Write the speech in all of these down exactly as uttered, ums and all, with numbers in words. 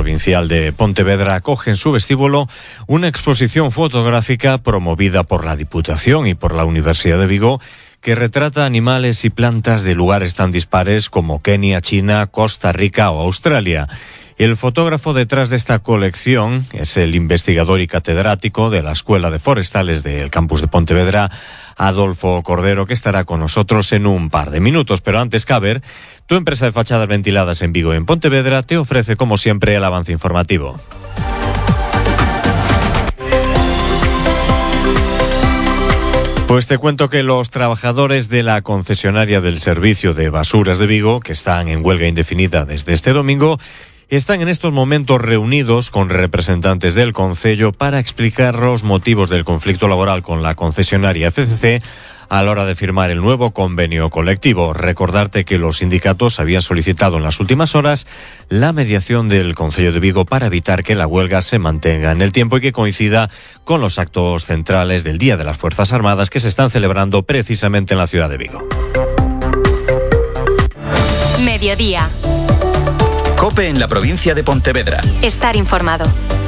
Provincial de Pontevedra acoge en su vestíbulo una exposición fotográfica promovida por la Diputación y por la Universidad de Vigo que retrata animales y plantas de lugares tan dispares como Kenia, China, Costa Rica o Australia. El fotógrafo detrás de esta colección es el investigador y catedrático de la Escuela de Forestales del campus de Pontevedra, Adolfo Cordero, que estará con nosotros en un par de minutos. Pero antes, Caber, tu empresa de fachadas ventiladas en Vigo y en Pontevedra te ofrece, como siempre, el avance informativo. Pues te cuento que los trabajadores de la concesionaria del servicio de basuras de Vigo, que están en huelga indefinida desde este domingo, están en estos momentos reunidos con representantes del concello para explicar los motivos del conflicto laboral con la concesionaria F C C a la hora de firmar el nuevo convenio colectivo. Recordarte que los sindicatos habían solicitado en las últimas horas la mediación del Concello de Vigo para evitar que la huelga se mantenga en el tiempo y que coincida con los actos centrales del Día de las Fuerzas Armadas que se están celebrando precisamente en la ciudad de Vigo. Mediodía. COPE en la provincia de Pontevedra. Estar informado.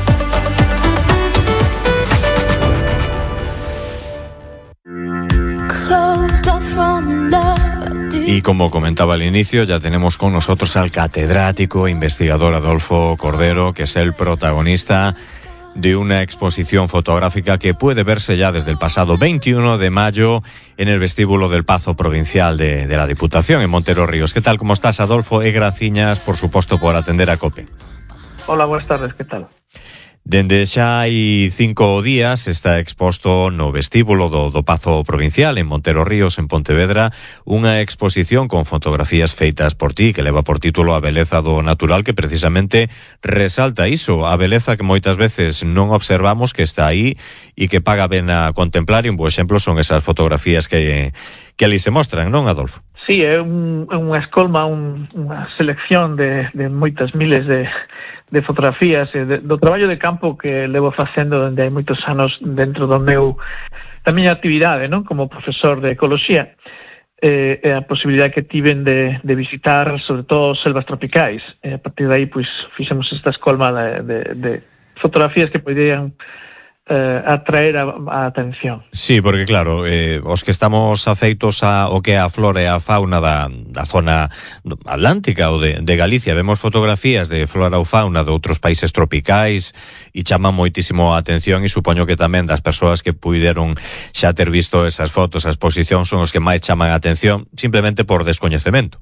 Y como comentaba al inicio, ya tenemos con nosotros al catedrático investigador Adolfo Cordero, que es el protagonista de una exposición fotográfica que puede verse ya desde el pasado veintiuno de mayo en el vestíbulo del Pazo Provincial de, de la Diputación, en Montero Ríos. ¿Qué tal? ¿Cómo estás, Adolfo? E graciñas, por suposto, por atender a COPE. Hola, buenas tardes, ¿qué tal? Dende xa hai cinco días está exposto no vestíbulo do, do Pazo Provincial en Montero Ríos, en Pontevedra, unha exposición con fotografías feitas por ti que leva por título A beleza do natural, que precisamente resalta iso, a beleza que moitas veces non observamos, que está aí e que paga ben a contemplar, e un bo exemplo son esas fotografías que que ali se mostran, non, Adolfo? Sí, é un, unha escolma, un, unha selección de, de moitas miles de, de fotografías e de, do traballo de campo que levo facendo dende hai moitos anos dentro do meu da miña actividade, non, como profesor de ecoloxía, e, e a posibilidade que tiven de, de visitar sobre todo selvas tropicais, e a partir de aí pois fixemos esta escolma de, de, de fotografías que poderían Eh, atraer a, a atención. Sí, porque claro, eh, os que estamos afeitos a o que é a flora e a fauna da, da zona atlántica ou de, de Galicia, vemos fotografías de flora ou fauna de outros países tropicais e chama moitísimo a atención, e supoño que tamén das persoas que puideron xa ter visto esas fotos, a exposición, son os que máis chaman a atención simplemente por descoñecemento.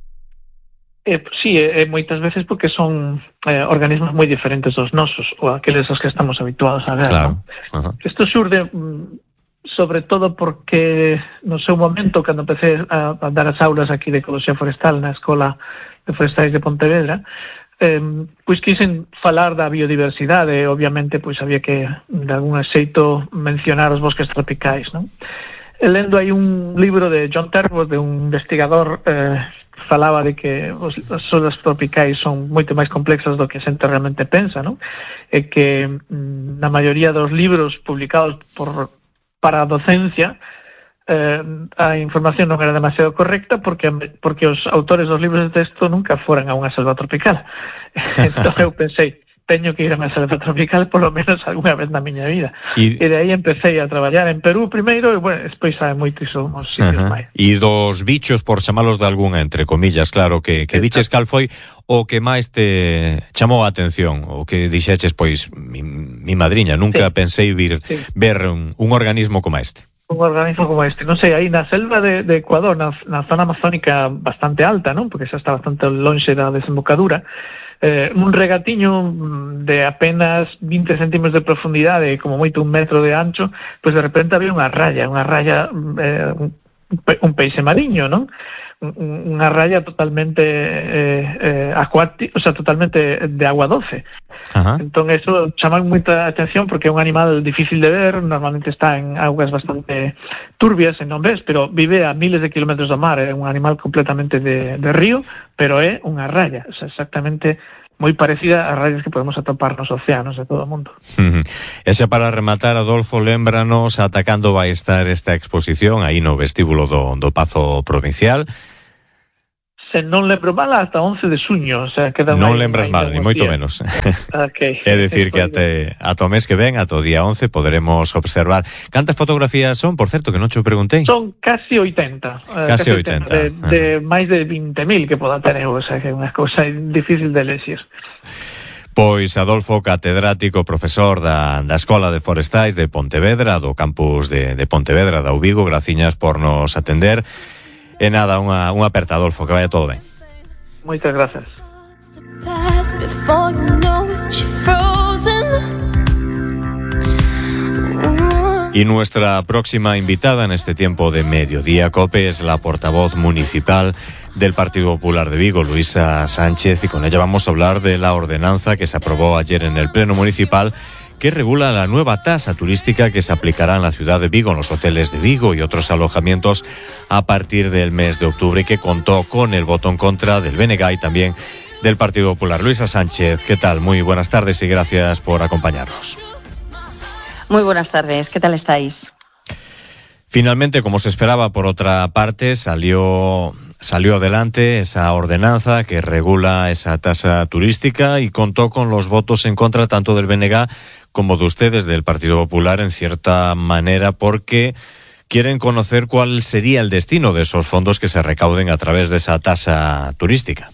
Eh, sí, eh, moitas veces porque son eh, organismos moi diferentes dos nosos, ou aqueles aos que estamos habituados a ver. Claro. ¿No? Uh-huh. Isto xurde sobre todo porque no seu momento, cando empecé a, a dar as aulas aquí de Ecoloxía Forestal na Escola de Forestais de Pontevedra, eh, pois quixen falar da biodiversidade, obviamente pois había que de algún xeito mencionar os bosques tropicais, non? E lendo aí un libro de John Terbo, de un investigador, eh, falaba de que os, as zonas tropicais son moito máis complexas do que a xente realmente pensa, non? E que mm, na maioría dos libros publicados por para a docencia eh, a información non era demasiado correcta porque porque os autores dos libros de texto nunca foran a unha selva tropical. Entón eu pensei, teño que ir a unha selva tropical polo menos algunha vez na miña vida. E, e de aí empecé a traballar en Perú primeiro e, bueno, despois a moitísimos sitios máis. E dos bichos, por chamalos de algunha, entre comillas, claro, que, que biches cal foi o que máis te chamou a atención, o que dixeches, pois, mi, mi madriña, nunca sí. pensei vir, sí. ver un, un organismo como este. Un organismo como este, non sei, aí na selva de, de Ecuador, na, na zona amazónica bastante alta, non? Porque xa está bastante lonxe da desembocadura, Eh, un regatiño de apenas vinte centímetros de profundidade, como moito un metro de ancho, pois de repente había unha raya, unha raya, eh, un, un peixe mariño, non? Unha raya totalmente eh, eh, acuática, o sea, totalmente de agua doce. Ajá. Entón, eso chama moita atención porque é un animal difícil de ver, normalmente está en augas bastante turbias, e non ves, pero vive a miles de kilómetros do mar, é un animal completamente de, de río, pero é unha raya, o sea, exactamente moi parecida ás rayas que podemos atopar nos océanos de todo o mundo. Uh-huh. Ese para rematar, Adolfo, lémbranos ata cando vai estar esta exposición aí no vestíbulo do, do Pazo Provincial. Se non lembro mal ata once de suño, o sea, quedan non lembras mal, ni moito menos. Okay. É dicir que até ata o mes que ven, ata o día once, poderemos observar. Cantas fotografías son, por certo, que non che preguntei? Son casi oitenta. Casi, casi oitenta. De, de máis de vinte mil que poda ter eu, o sea, que é unha cousa difícil de elegir. Pois Adolfo, catedrático, profesor da, da Escola de Forestais de Pontevedra, do campus de, de Pontevedra, da Ubigo, graciñas por nos atender. E nada, unha, unha aperta, Adolfo, que vaya todo ben. Moitas grazas. Y nuestra próxima invitada en este tiempo de Mediodía Cope es la portavoz municipal del Partido Popular de Vigo, Luisa Sánchez, y con ella vamos a hablar de la ordenanza que se aprobó ayer en el Pleno Municipal que regula la nueva tasa turística que se aplicará en la ciudad de Vigo, en los hoteles de Vigo y otros alojamientos a partir del mes de octubre, y que contó con el voto en contra del B N G y también del Partido Popular. Luisa Sánchez, ¿qué tal? Muy buenas tardes y gracias por acompañarnos. Muy buenas tardes, ¿qué tal estáis? Finalmente, como se esperaba, por otra parte, salió... Salió adelante esa ordenanza que regula esa tasa turística y contó con los votos en contra tanto del B N G como de ustedes, del Partido Popular, en cierta manera, porque quieren conocer cuál sería el destino de esos fondos que se recauden a través de esa tasa turística.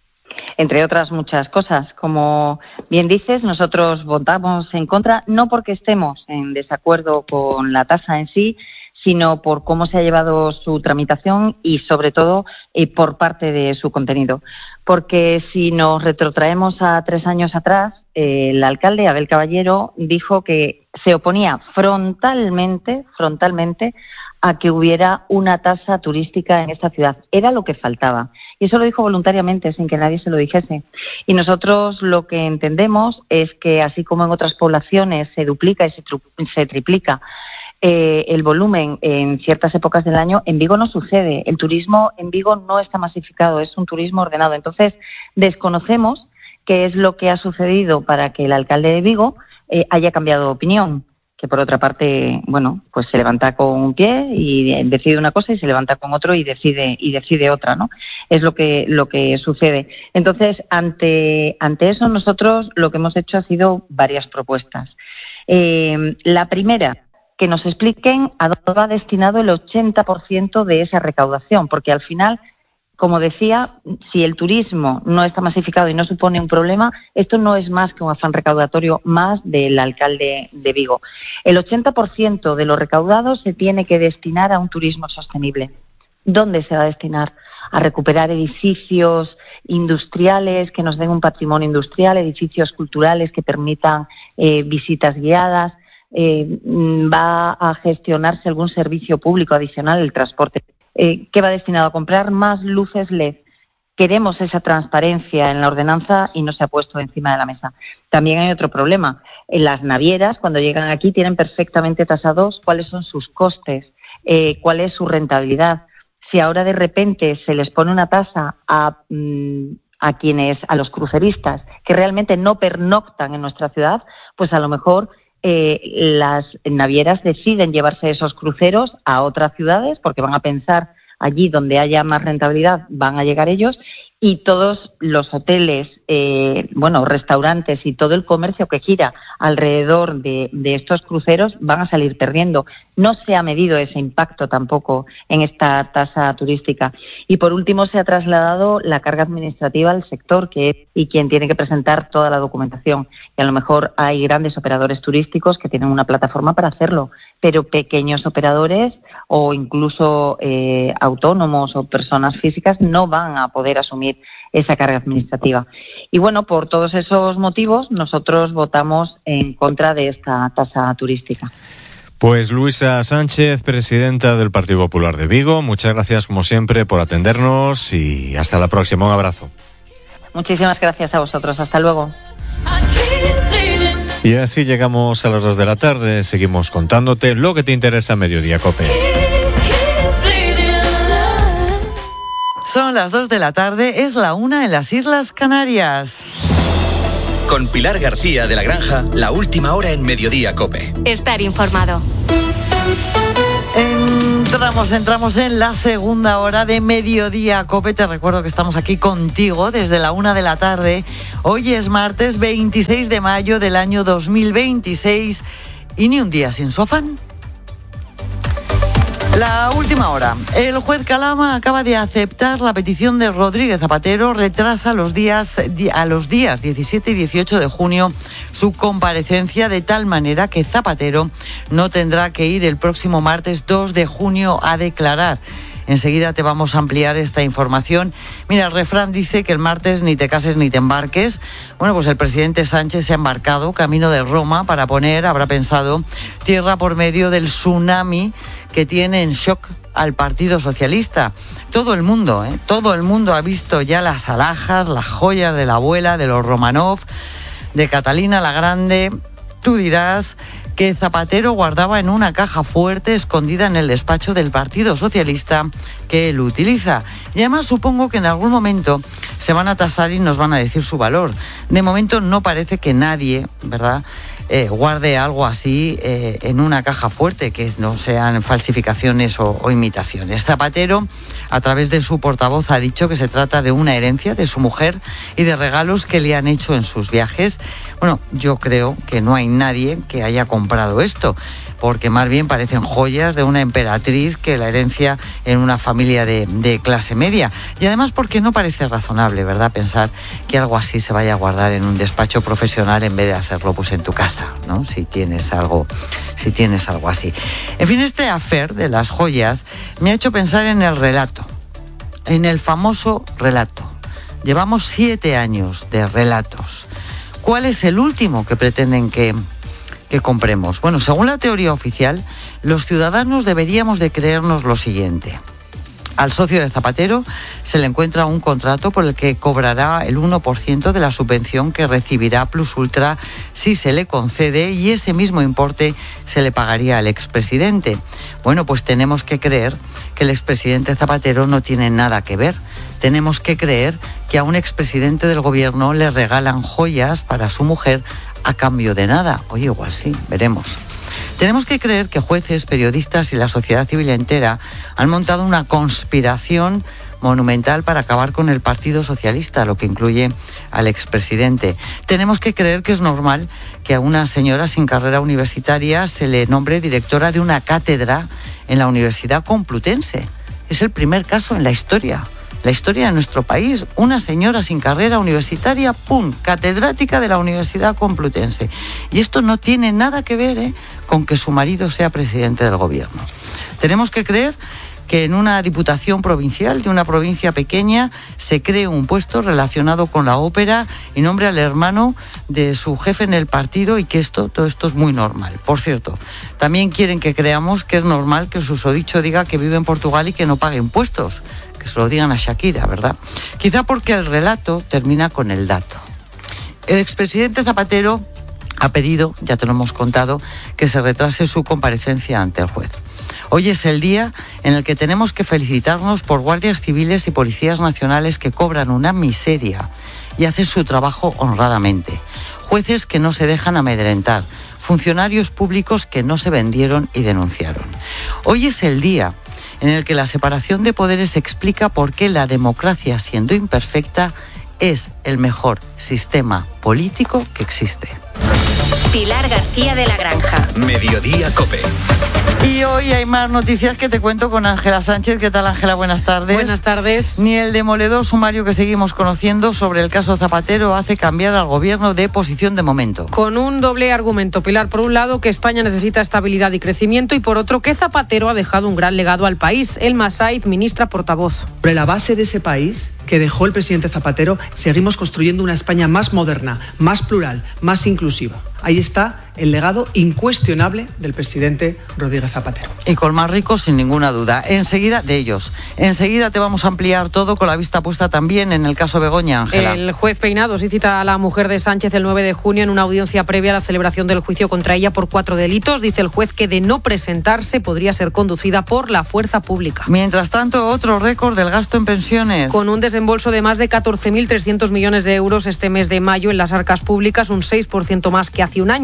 Entre otras muchas cosas. Como bien dices, nosotros votamos en contra, no porque estemos en desacuerdo con la tasa en sí, sino por cómo se ha llevado su tramitación y, sobre todo, eh, por parte de su contenido. Porque si nos retrotraemos a tres años atrás, eh, el alcalde, Abel Caballero, dijo que se oponía frontalmente, frontalmente, a que hubiera una tasa turística en esta ciudad. Era lo que faltaba. Y eso lo dijo voluntariamente, sin que nadie se lo dijese. Y nosotros lo que entendemos es que, así como en otras poblaciones se duplica y se, tru- se triplica Eh, el volumen en ciertas épocas del año, en Vigo no sucede. El turismo en Vigo no está masificado, es un turismo ordenado. Entonces, desconocemos qué es lo que ha sucedido para que el alcalde de Vigo eh, haya cambiado de opinión, que por otra parte, bueno, pues se levanta con un pie y decide una cosa y se levanta con otro y decide y decide otra, ¿no? Es lo que lo que sucede. Entonces, ante ante eso, nosotros lo que hemos hecho ha sido varias propuestas. Eh, la primera, que nos expliquen a dónde va destinado el ochenta por ciento de esa recaudación, porque al final, como decía, si el turismo no está masificado y no supone un problema, esto no es más que un afán recaudatorio más del alcalde de Vigo. El ochenta por ciento de lo recaudado se tiene que destinar a un turismo sostenible. ¿Dónde se va a destinar? A recuperar edificios industriales que nos den un patrimonio industrial, edificios culturales que permitan eh, visitas guiadas. Eh, va a gestionarse algún servicio público adicional, el transporte, eh, que va destinado a comprar más luces L E D. Queremos esa transparencia en la ordenanza y no se ha puesto encima de la mesa. También hay otro problema. En las navieras, cuando llegan aquí, tienen perfectamente tasados cuáles son sus costes, eh, cuál es su rentabilidad. Si ahora de repente se les pone una tasa a... Mmm, a quienes, a los cruceristas, que realmente no pernoctan en nuestra ciudad, pues a lo mejor Eh, las navieras deciden llevarse esos cruceros a otras ciudades porque van a pensar allí donde haya más rentabilidad van a llegar ellos, y todos los hoteles, eh, bueno, restaurantes y todo el comercio que gira alrededor de, de estos cruceros van a salir perdiendo. No se ha medido ese impacto tampoco en esta tasa turística. Y por último se ha trasladado la carga administrativa al sector, que es y quien tiene que presentar toda la documentación. Y a lo mejor hay grandes operadores turísticos que tienen una plataforma para hacerlo, pero pequeños operadores o incluso eh, autónomos o personas físicas no van a poder asumir esa carga administrativa. Y bueno, por todos esos motivos nosotros votamos en contra de esta tasa turística. Pues Luisa Sánchez, presidenta del Partido Popular de Vigo, muchas gracias como siempre por atendernos y hasta la próxima. Un abrazo. Muchísimas gracias a vosotros. Hasta luego. Y así llegamos a las dos de la tarde. Seguimos contándote lo que te interesa en Mediodía Cope. Son las dos de la tarde, es la una en las Islas Canarias. Con Pilar García de la Granja, la última hora en Mediodía Cope. Estar informado. Entramos, entramos en la segunda hora de Mediodía Cope. Te recuerdo que estamos aquí contigo desde la una de la tarde. Hoy es martes veintiséis de mayo del año dos mil veintiséis y ni un día sin su afán. La última hora. El juez Calama acaba de aceptar la petición de Rodríguez Zapatero. Retrasa los días, a los días diecisiete y dieciocho de junio su comparecencia, de tal manera que Zapatero no tendrá que ir el próximo martes dos de junio a declarar. Enseguida te vamos a ampliar esta información. Mira, el refrán dice que el martes ni te cases ni te embarques. Bueno, pues el presidente Sánchez se ha embarcado camino de Roma para poner, habrá pensado, tierra por medio del tsunami que tiene en shock al Partido Socialista. Todo el mundo, ¿eh? todo el mundo ha visto ya las alhajas, las joyas de la abuela, de los Romanov, de Catalina la Grande. Tú dirás que Zapatero guardaba en una caja fuerte escondida en el despacho del Partido Socialista que él utiliza. Y además supongo que en algún momento se van a tasar y nos van a decir su valor. De momento no parece que nadie, ¿verdad?, Eh, guarde algo así eh, en una caja fuerte, que no sean falsificaciones o, o imitaciones. Zapatero, a través de su portavoz, ha dicho que se trata de una herencia de su mujer y de regalos que le han hecho en sus viajes. Bueno, yo creo que no hay nadie que haya comprado esto, porque más bien parecen joyas de una emperatriz que la herencia en una familia de, de clase media. Y además porque no parece razonable, ¿verdad?, pensar que algo así se vaya a guardar en un despacho profesional en vez de hacerlo pues en tu casa, ¿no?, si tienes algo, si tienes algo así. En fin, este affair de las joyas me ha hecho pensar en el relato, en el famoso relato. Llevamos siete años de relatos. ¿Cuál es el último que pretenden que... que compremos? Bueno, según la teoría oficial, los ciudadanos deberíamos de creernos lo siguiente. Al socio de Zapatero se le encuentra un contrato por el que cobrará el uno por ciento de la subvención que recibirá Plus Ultra si se le concede, y ese mismo importe se le pagaría al expresidente. Bueno, pues tenemos que creer que el expresidente Zapatero no tiene nada que ver. Tenemos que creer que a un expresidente del gobierno le regalan joyas para su mujer a cambio de nada. Oye, igual sí, veremos. Tenemos que creer que jueces, periodistas y la sociedad civil entera han montado una conspiración monumental para acabar con el Partido Socialista, lo que incluye al expresidente. Tenemos que creer que es normal que a una señora sin carrera universitaria se le nombre directora de una cátedra en la Universidad Complutense. Es el primer caso en la historia. La historia de nuestro país, una señora sin carrera universitaria, ¡pum!, catedrática de la Universidad Complutense. Y esto no tiene nada que ver ¿eh? con que su marido sea presidente del gobierno. Tenemos que creer que en una diputación provincial de una provincia pequeña se cree un puesto relacionado con la ópera y nombre al hermano de su jefe en el partido, y que esto, todo esto es muy normal. Por cierto, también quieren que creamos que es normal que el susodicho diga que vive en Portugal y que no pague impuestos. Que se lo digan a Shakira, ¿verdad? Quizá porque el relato termina con el dato. El expresidente Zapatero ha pedido, ya te lo hemos contado, que se retrase su comparecencia ante el juez. Hoy es el día en el que tenemos que felicitarnos por guardias civiles y policías nacionales que cobran una miseria y hacen su trabajo honradamente. Jueces que no se dejan amedrentar. Funcionarios públicos que no se vendieron y denunciaron. Hoy es el día en el que la separación de poderes explica por qué la democracia, siendo imperfecta, es el mejor sistema político que existe. Pilar García de la Granja. Mediodía Cope. Y hoy hay más noticias que te cuento con Ángela Sánchez. ¿Qué tal, Ángela? Buenas tardes. Buenas tardes. Ni el demoledor sumario que seguimos conociendo sobre el caso Zapatero hace cambiar al gobierno de posición de momento. Con un doble argumento, Pilar. Por un lado, que España necesita estabilidad y crecimiento, y por otro, que Zapatero ha dejado un gran legado al país. Elma Saiz, ministra portavoz. Sobre la base de ese país que dejó el presidente Zapatero, seguimos construyendo una España más moderna, más plural, más inclusiva. Ahí está el legado incuestionable del presidente Rodríguez Zapatero. Y con más ricos, sin ninguna duda. Enseguida, de ellos. Enseguida te vamos a ampliar todo, con la vista puesta también en el caso Begoña, Ángela. El juez Peinado sí cita a la mujer de Sánchez el nueve de junio en una audiencia previa a la celebración del juicio contra ella por cuatro delitos. Dice el juez que de no presentarse podría ser conducida por la fuerza pública. Mientras tanto, otro récord del gasto en pensiones. Con un desembolso de más de catorce mil trescientos millones de euros este mes de mayo en las arcas públicas, un seis por ciento más que hace un año. La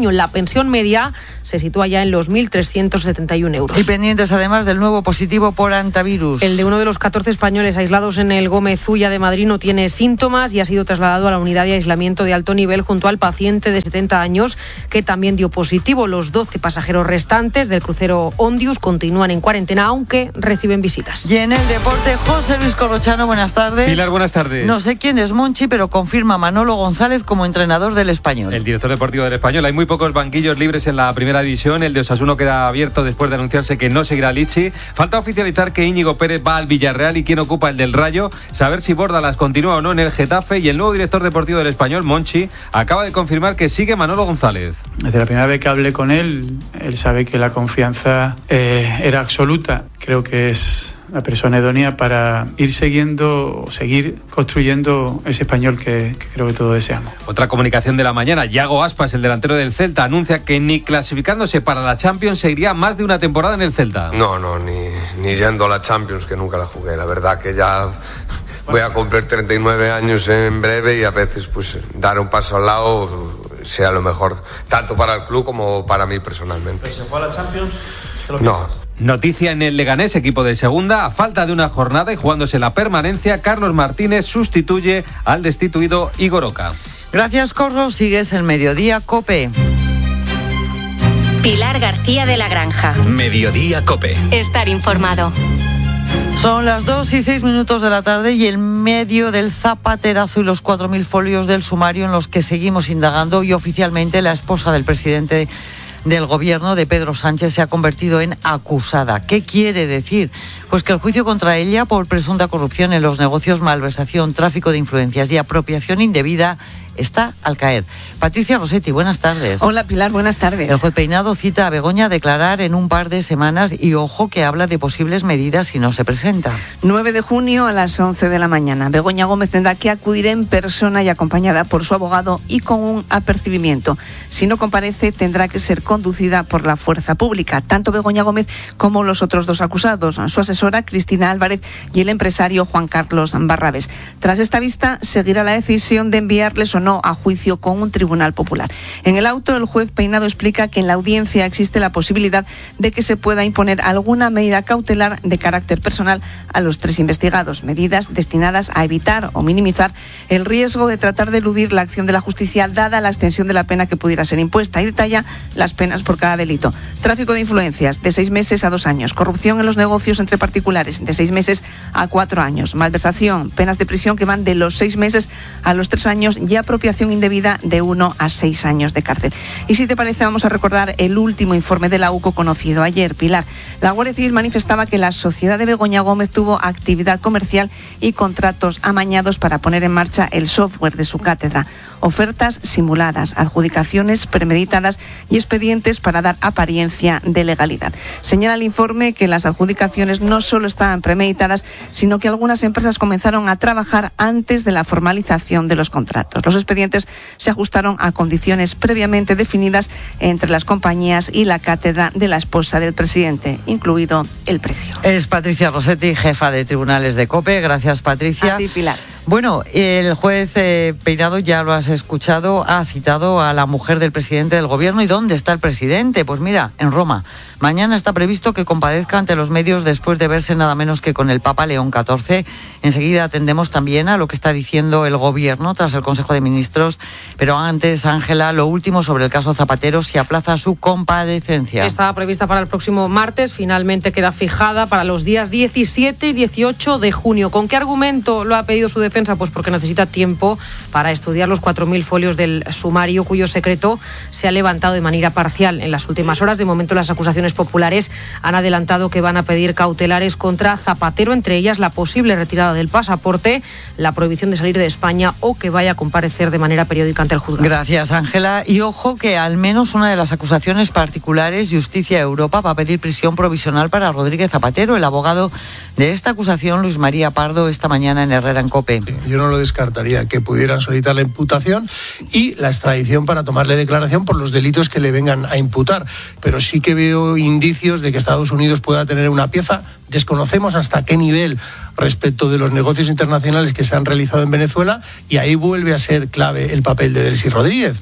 pensión media se sitúa ya en los mil trescientos setenta y un euros. Y pendientes además del nuevo positivo por antivirus. El de uno de los catorce españoles aislados en el Gómez Ulla de Madrid no tiene síntomas y ha sido trasladado a la unidad de aislamiento de alto nivel junto al paciente de setenta años que también dio positivo. Los doce pasajeros restantes del crucero Ondius continúan en cuarentena, aunque reciben visitas. Y en el deporte, José Luis Corrochano, buenas tardes. Pilar, buenas tardes. No sé quién es Monchi, pero confirma Manolo González como entrenador del Español. El director deportivo del Español. Hay muy pocos banquillos libres en la primera división. El de Osasuna queda abierto después de anunciarse que no seguirá Lichi. Falta oficializar que Íñigo Pérez va al Villarreal y quién ocupa el del Rayo. Saber si Bórdalas continúa o no en el Getafe. Y el nuevo director deportivo del Español, Monchi, acaba de confirmar que sigue Manolo González. Desde la primera vez que hablé con él, él sabe que la confianza eh, era absoluta. Creo que es la persona idónea para ir siguiendo o seguir construyendo ese Español que, que creo que todos deseamos. Otra comunicación de la mañana. Yago Aspas, el delantero del Celta, anuncia que ni clasificándose para la Champions seguiría más de una temporada en el Celta. No, no, ni, ni yendo a la Champions, que nunca la jugué. La verdad que ya voy a cumplir treinta y nueve años en breve y a veces pues dar un paso al lado sea lo mejor, tanto para el club como para mí personalmente. ¿Pero se juega la Champions? No. Noticia en el Leganés, equipo de segunda. A falta de una jornada y jugándose la permanencia, Carlos Martínez sustituye al destituido Igor Oca. Gracias, Corro. Sigues en Mediodía COPE. Pilar García de la Granja. Mediodía COPE. Estar informado. Son las dos y seis minutos de la tarde y en medio del zapaterazo y los cuatro mil folios del sumario en los que seguimos indagando, y oficialmente la esposa del presidente del gobierno de Pedro Sánchez se ha convertido en acusada. ¿Qué quiere decir? Pues que el juicio contra ella por presunta corrupción en los negocios, malversación, tráfico de influencias y apropiación indebida está al caer. Patricia Rossetti, buenas tardes. Hola Pilar, buenas tardes. El juez Peinado cita a Begoña a declarar en un par de semanas y ojo que habla de posibles medidas si no se presenta. nueve de junio a las once de la mañana. Begoña Gómez tendrá que acudir en persona y acompañada por su abogado y con un apercibimiento. Si no comparece, tendrá que ser conducida por la fuerza pública, tanto Begoña Gómez como los otros dos acusados, su asesora Cristina Álvarez y el empresario Juan Carlos Barrabés. Tras esta vista, seguirá la decisión de enviarles o no a juicio con un tribunal popular. En el auto, el juez Peinado explica que en la audiencia existe la posibilidad de que se pueda imponer alguna medida cautelar de carácter personal a los tres investigados, medidas destinadas a evitar o minimizar el riesgo de tratar de eludir la acción de la justicia dada la extensión de la pena que pudiera ser impuesta, y detalla las penas por cada delito. Tráfico de influencias, de seis meses a dos años. Corrupción en los negocios entre particulares, de seis meses a cuatro años. Malversación, penas de prisión que van de los seis meses a los tres años y apropiación indebida de uno a seis años de cárcel. Y si te parece, vamos a recordar el último informe de la U C O conocido ayer, Pilar. La Guardia Civil manifestaba que la sociedad de Begoña Gómez tuvo actividad comercial y contratos amañados para poner en marcha el software de su cátedra. Ofertas simuladas, adjudicaciones premeditadas y expedientes para dar apariencia de legalidad. Señala el informe que las adjudicaciones no solo estaban premeditadas, sino que algunas empresas comenzaron a trabajar antes de la formalización de los contratos. Los expedientes se ajustaron a condiciones previamente definidas entre las compañías y la cátedra de la esposa del presidente, incluido el precio. Es Patricia Rossetti, jefa de tribunales de COPE. Gracias, Patricia. A ti, Pilar. Bueno, el juez eh, Peinado, ya lo has escuchado, ha citado a la mujer del presidente del gobierno. ¿Y dónde está el presidente? Pues mira, en Roma. Mañana está previsto que comparezca ante los medios después de verse nada menos que con el Papa León catorce. Enseguida atendemos también a lo que está diciendo el gobierno tras el Consejo de Ministros. Pero antes, Ángela, lo último sobre el caso Zapatero, se aplaza su comparecencia. Estaba prevista para el próximo martes, finalmente queda fijada para los días diecisiete y dieciocho de junio. ¿Con qué argumento lo ha pedido su defensa? Pues porque necesita tiempo para estudiar los cuatro mil folios del sumario, cuyo secreto se ha levantado de manera parcial en las últimas horas. De momento, las acusaciones populares han adelantado que van a pedir cautelares contra Zapatero, entre ellas la posible retirada del pasaporte, la prohibición de salir de España o que vaya a comparecer de manera periódica ante el juzgado. Gracias, Ángela. Y ojo que al menos una de las acusaciones particulares, Justicia Europa, va a pedir prisión provisional para Rodríguez Zapatero. El abogado de esta acusación, Luis María Pardo, esta mañana en Herrera en COPE. Yo no lo descartaría, que pudieran solicitar la imputación y la extradición para tomarle declaración por los delitos que le vengan a imputar. Pero sí que veo indicios de que Estados Unidos pueda tener una pieza. Desconocemos hasta qué nivel respecto de los negocios internacionales que se han realizado en Venezuela, y ahí vuelve a ser clave el papel de Delcy Rodríguez.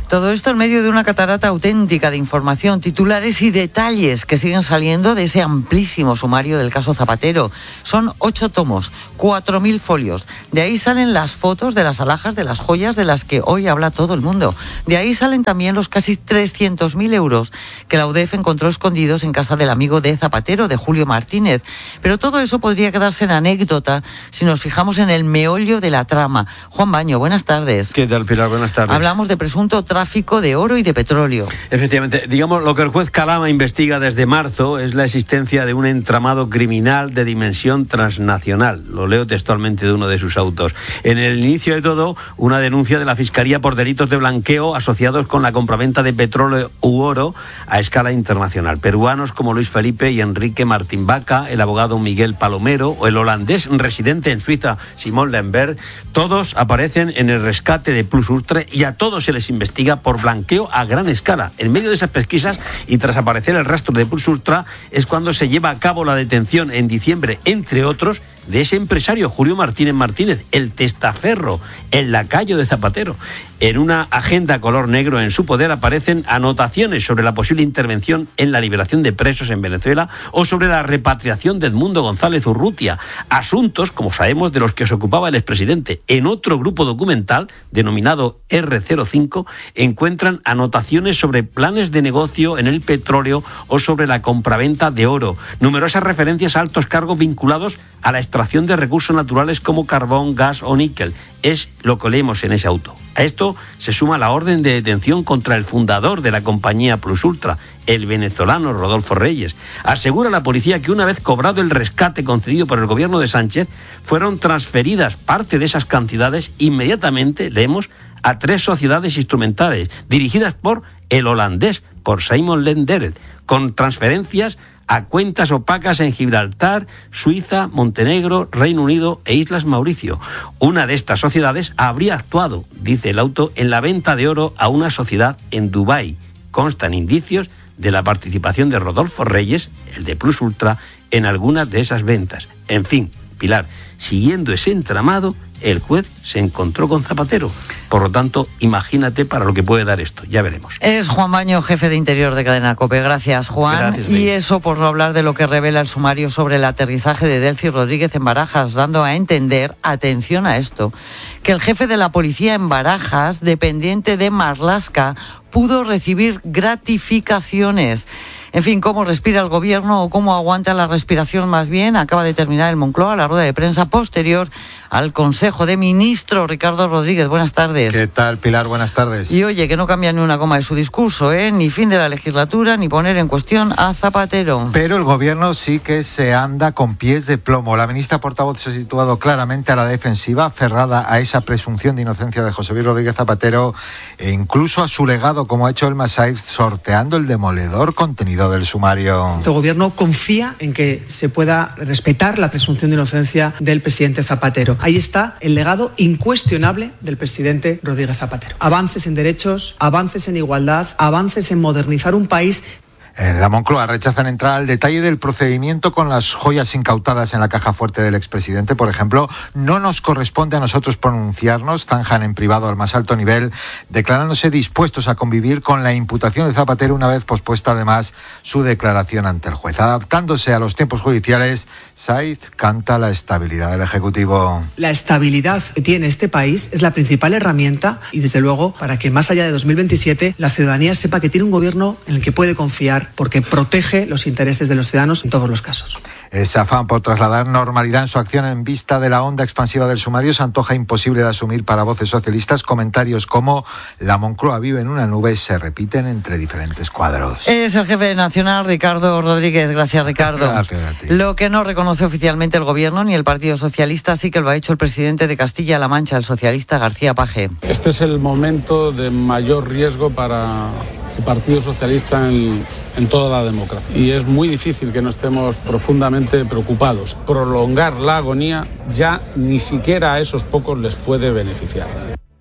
Todo esto en medio de una catarata auténtica de información, titulares y detalles que siguen saliendo de ese amplísimo sumario del caso Zapatero. Son ocho tomos, cuatro mil folios. De ahí salen las fotos de las alhajas, de las joyas de las que hoy habla todo el mundo. De ahí salen también los casi trescientos mil euros que la U D E F encontró escondidos en casa del amigo de Zapatero, de Julio Martínez. Pero todo eso podría quedarse en anécdota si nos fijamos en el meollo de la trama. Juan Baño, buenas tardes. ¿Qué tal, Pilar? Buenas tardes. Hablamos de presunto tráfico de oro y de petróleo. Efectivamente, digamos, lo que el juez Calama investiga desde marzo es la existencia de un entramado criminal de dimensión transnacional. Lo leo textualmente de uno de sus autos. En el inicio de todo, una denuncia de la Fiscalía por delitos de blanqueo asociados con la compraventa de petróleo u oro a escala internacional. Peruanos como Luis Felipe y Enrique Martín Vaca, el abogado Miguel Palomero o el holandés residente en Suiza, Simón Lemberg, todos aparecen en el rescate de Plus Ultra y a todos se les investiga por blanqueo a gran escala. En medio de esas pesquisas y tras aparecer el rastro de Plus Ultra es cuando se lleva a cabo la detención en diciembre, entre otros, de ese empresario Julio Martínez Martínez, el testaferro, el lacayo de Zapatero. En una agenda color negro en su poder aparecen anotaciones sobre la posible intervención en la liberación de presos en Venezuela o sobre la repatriación de Edmundo González Urrutia, asuntos, como sabemos, de los que se ocupaba el expresidente. En otro grupo documental, denominado erre cero cinco, encuentran anotaciones sobre planes de negocio en el petróleo o sobre la compraventa de oro, numerosas referencias a altos cargos vinculados a la extracción de recursos naturales como carbón, gas o níquel. Es lo que leemos en ese auto. A esto se suma la orden de detención contra el fundador de la compañía Plus Ultra, el venezolano Rodolfo Reyes. Asegura la policía que una vez cobrado el rescate concedido por el gobierno de Sánchez, fueron transferidas parte de esas cantidades inmediatamente, leemos, a tres sociedades instrumentales, dirigidas por el holandés, por Simon Lemberg, con transferencias a cuentas opacas en Gibraltar, Suiza, Montenegro, Reino Unido e Islas Mauricio. Una de estas sociedades habría actuado, dice el auto, en la venta de oro a una sociedad en Dubái. Constan indicios de la participación de Rodolfo Reyes, el de Plus Ultra, en algunas de esas ventas. En fin, Pilar, siguiendo ese entramado, el juez se encontró con Zapatero. Por lo tanto, imagínate para lo que puede dar esto. Ya veremos. Es Juan Baño, jefe de Interior de Cadena COPE. Gracias, Juan. Gracias, y eso por no hablar de lo que revela el sumario sobre el aterrizaje de Delcy Rodríguez en Barajas, dando a entender, atención a esto, que el jefe de la policía en Barajas, dependiente de Marlaska, pudo recibir gratificaciones. En fin, cómo respira el gobierno o cómo aguanta la respiración más bien, acaba de terminar el Moncloa, la rueda de prensa posterior al Consejo de Ministros. Ricardo Rodríguez, buenas tardes. ¿Qué tal, Pilar? Buenas tardes. Y oye, que no cambia ni una coma de su discurso, ¿eh? Ni fin de la legislatura, ni poner en cuestión a Zapatero. Pero el gobierno sí que se anda con pies de plomo. La ministra portavoz se ha situado claramente a la defensiva, aferrada a esa presunción de inocencia de José Luis Rodríguez Zapatero e incluso a su legado, como ha hecho el Masaiz, sorteando el demoledor contenido del sumario. Este gobierno confía en que se pueda respetar la presunción de inocencia del presidente Zapatero. Ahí está el legado incuestionable del presidente Rodríguez Zapatero. Avances en derechos, avances en igualdad, avances en modernizar un país. En la Moncloa rechazan entrar al detalle del procedimiento con las joyas incautadas en la caja fuerte del expresidente. Por ejemplo, no nos corresponde a nosotros pronunciarnos, zanjan en privado al más alto nivel, declarándose dispuestos a convivir con la imputación de Zapatero una vez pospuesta además su declaración ante el juez. Adaptándose a los tiempos judiciales, Saiz canta la estabilidad del Ejecutivo. La estabilidad que tiene este país es la principal herramienta y desde luego para que más allá de dos mil veintisiete la ciudadanía sepa que tiene un gobierno en el que puede confiar, porque protege los intereses de los ciudadanos en todos los casos. Ese afán por trasladar normalidad en su acción en vista de la onda expansiva del sumario se antoja imposible de asumir para voces socialistas. Comentarios como la Moncloa vive en una nube se repiten entre diferentes cuadros. Es el jefe nacional, Ricardo Rodríguez. Gracias, Ricardo. Gracias a ti. Lo que no reconoce oficialmente el gobierno ni el Partido Socialista sí que lo ha hecho el presidente de Castilla-La Mancha, el socialista García Paje. Este es el momento de mayor riesgo para el Partido Socialista en, en toda la democracia. Y es muy difícil que no estemos profundamente preocupados. Prolongar la agonía ya ni siquiera a esos pocos les puede beneficiar.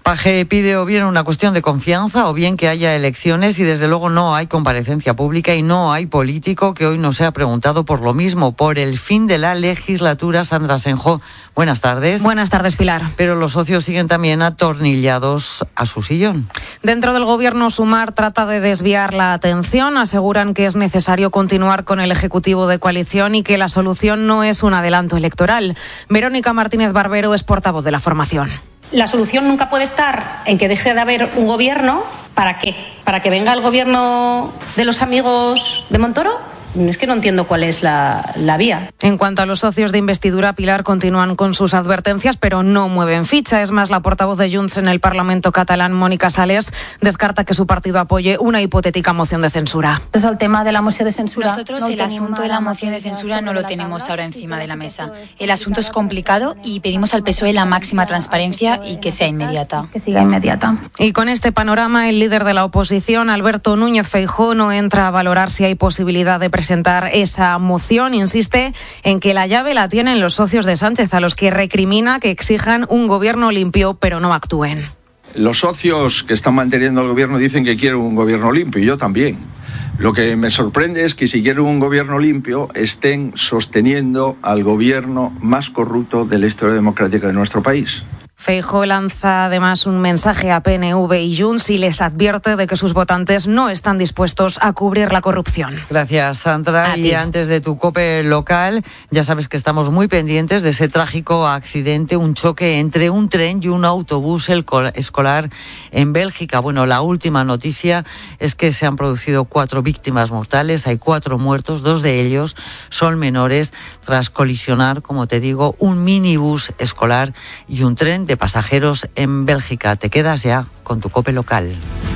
Page pide o bien una cuestión de confianza o bien que haya elecciones y desde luego no hay comparecencia pública y no hay político que hoy no sea preguntado por lo mismo, por el fin de la legislatura. Sandra Senjo, buenas tardes. Buenas tardes, Pilar. Pero los socios siguen también atornillados a su sillón. Dentro del gobierno, Sumar trata de desviar la atención. Aseguran que es necesario continuar con el Ejecutivo de coalición y que la solución no es un adelanto electoral. Verónica Martínez Barbero es portavoz de la formación. La solución nunca puede estar en que deje de haber un gobierno. ¿Para qué? ¿Para que venga el gobierno de los amigos de Montoro? Es que no entiendo cuál es la, la vía. En cuanto a los socios de investidura, Pilar, continúan con sus advertencias, pero no mueven ficha. Es más, la portavoz de Junts en el Parlamento catalán, Mónica Sales, descarta que su partido apoye una hipotética moción de censura. Este es el tema de la moción de censura. Nosotros no el asunto de la moción de censura no lo tenemos ahora encima de la mesa. El asunto es complicado y pedimos al P S O E la máxima transparencia y que sea inmediata. Que siga inmediata. Y con este panorama, el líder de la oposición, Alberto Núñez Feijóo, no entra a valorar si hay posibilidad de presentar presentar esa moción. Insiste en que la llave la tienen los socios de Sánchez, a los que recrimina que exijan un gobierno limpio, pero no actúen. Los socios que están manteniendo el gobierno dicen que quieren un gobierno limpio, y yo también. Lo que me sorprende es que si quieren un gobierno limpio estén sosteniendo al gobierno más corrupto de la historia democrática de nuestro país. Feijóo lanza además un mensaje a P N V y Junts y les advierte de que sus votantes no están dispuestos a cubrir la corrupción. Gracias, Sandra. A y ti. Antes de tu COPE local, ya sabes que estamos muy pendientes de ese trágico accidente, un choque entre un tren y un autobús escolar en Bélgica. Bueno, la última noticia es que se han producido cuatro víctimas mortales, hay cuatro muertos, dos de ellos son menores, tras colisionar, como te digo, un minibús escolar y un tren de pasajeros en Bélgica. Te quedas ya con tu COPE local.